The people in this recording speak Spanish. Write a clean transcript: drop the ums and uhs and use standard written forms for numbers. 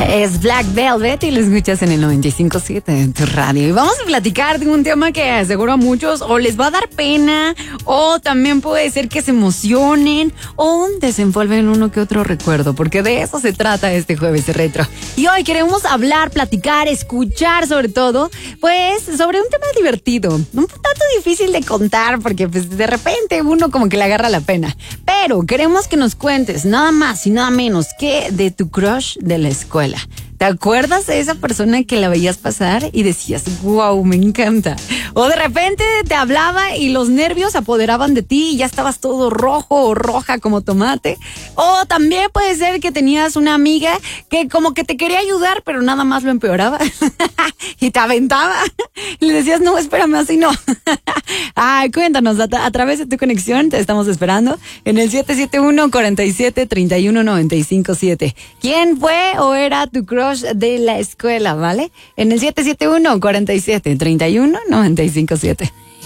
Es Black Velvet y lo escuchas en el 95.7 en tu radio. Y vamos a platicar de un tema que seguro a muchos o les va a dar pena, o también puede ser que se emocionen o desenvuelven uno que otro recuerdo, porque de eso se trata este jueves de retro. Y hoy queremos hablar, platicar, escuchar sobre todo, pues sobre un tema divertido, un tanto difícil de contar, porque pues de repente uno como que le agarra la pena. Pero queremos que nos cuentes nada más y nada menos que de tu crush de la escuela. ¿Te acuerdas de esa persona que la veías pasar y decías, wow, me encanta? O de repente te hablaba y los nervios se apoderaban de ti y ya estabas todo rojo o roja como tomate. O también puede ser que tenías una amiga que como que te quería ayudar, pero nada más lo empeoraba y te aventaba. Y le decías, no, espérame, así no. Ay, cuéntanos, a través de tu conexión te estamos esperando en el 771-47-31-957. ¿Quién fue o era tu crush de la escuela, vale? En el 771-47-31-957.